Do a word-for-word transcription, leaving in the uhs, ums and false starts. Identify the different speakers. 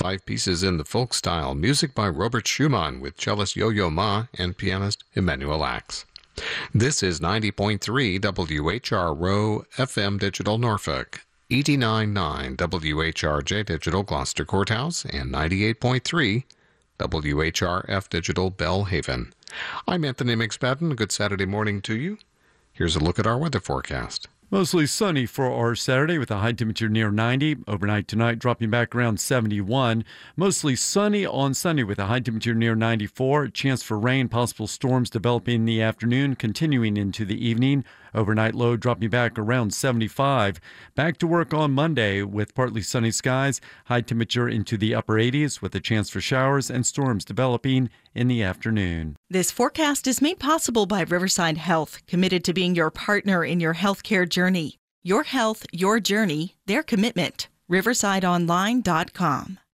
Speaker 1: Five pieces in the folk style. Music by Robert Schumann with cellist Yo-Yo Ma and pianist Emmanuel Axe. This is ninety point three W H R Row F M Digital Norfolk, eighty-nine point nine W H R J Digital Gloucester Courthouse, and ninety-eight point three W H R F Digital Bellhaven. I'm Anthony McSpadden. Good Saturday morning to you. Here's a look at our weather forecast.
Speaker 2: Mostly sunny for our Saturday with a high temperature near ninety. Overnight tonight dropping back around seventy-one. Mostly sunny on Sunday with a high temperature near ninety-four. Chance for rain, possible storms developing in the afternoon, continuing into the evening. Overnight low dropping back around seventy-five. Back to work on Monday with partly sunny skies. High temperature into the upper eighties with a chance for showers and storms developing in the afternoon.
Speaker 3: This forecast is made possible by Riverside Health, committed to being your partner in your healthcare journey. Your health, your journey, their commitment. riverside online dot com.